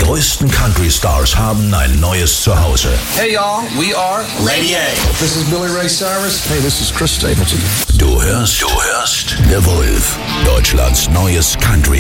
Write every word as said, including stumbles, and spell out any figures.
größten Country-Stars haben ein neues Zuhause. Hey y'all, we are Lady A. This is Billy Ray Cyrus. Hey, this is Chris Stapleton. Du hörst, du hörst The Wolf, Deutschlands neues Country